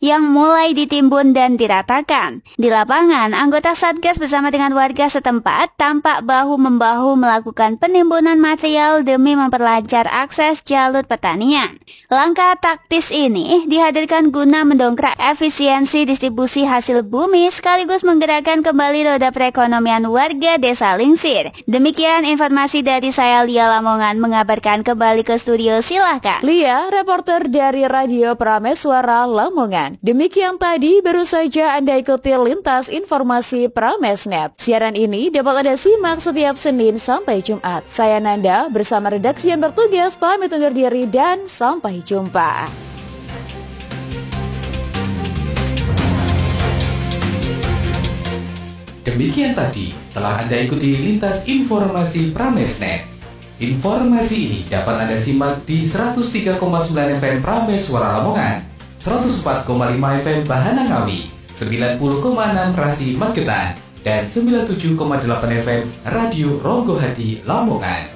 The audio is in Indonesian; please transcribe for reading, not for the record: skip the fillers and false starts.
yang mulai ditimbun dan diratakan. Di lapangan, anggota Satgas bersama dengan warga setempat tampak bahu-membahu melakukan penimbunan material demi memperlancar akses jalur pertanian. Langkah taktis ini dihadirkan guna mendongkrak efisiensi distribusi hasil bumi sekaligus menggerakkan kembali roda perekonomian warga Desa Lingsir. Demikian informasi dari saya, Lia Lamongan, mengabarkan kembali ke studio, silahkan. Lia, reporter dari Radio Prameswara Lamongan. Demikian tadi baru saja Anda ikuti lintas informasi Pramesnet. Siaran ini dapat Anda simak setiap Senin sampai Jumat. Saya Nanda bersama redaksi yang bertugas pamit undur diri dan sampai jumpa. Demikian tadi telah Anda ikuti lintas informasi Pramesnet. Informasi ini dapat Anda simak di 103,9 FM Prameswara Lamongan, 104,5 FM Bahana Ngawi, 90,6 Rasi Magetan, dan 97,8 FM Radio Ronggo Hati Lamongan.